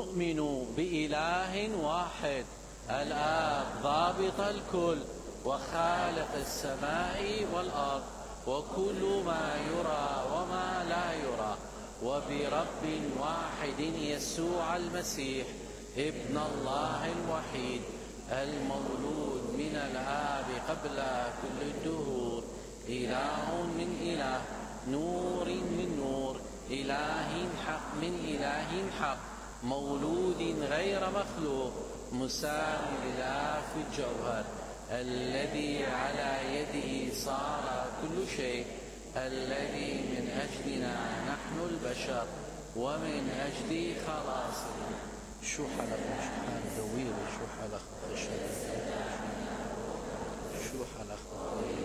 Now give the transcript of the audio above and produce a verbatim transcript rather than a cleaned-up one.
نؤمن بإله واحد الآب ضابط الكل وخالق السماء والأرض وكل ما يرى وما لا يرى، وبرب واحد يسوع المسيح ابن الله الوحيد المولود من الآب قبل كل الدهور، إله من إله، نور من نور، إله حق من إله حق، مولود غير مخلوق، مساوي لله في الجوهر، الذي على يده صار كل شيء، الذي من أجلنا نحن البشر ومن أجل خلاصنا. شو حلق شحان دوير شو حلق شو حلق